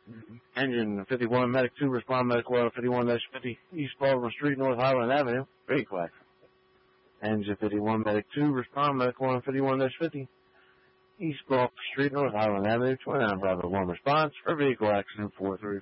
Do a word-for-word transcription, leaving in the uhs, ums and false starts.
Engine fifty-one, Medic two, respond Medic Oil fifty-one dash fifty, East Baldwin Street, North Highland Avenue, vehicle accident. Engine fifty-one, Medic two, respond Medic Oil fifty-one dash fifty, East Baldwin Street, North Highland Avenue, twenty-nine Bravo one response for vehicle accident four three